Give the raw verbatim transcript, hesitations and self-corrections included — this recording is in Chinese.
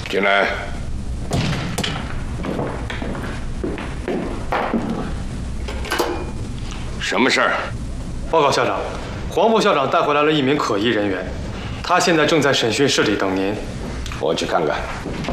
进来。什么事儿？ 报告校长，黄渤校长带回来了一名可疑人员，他现在正在审讯室里等您。 我去看看。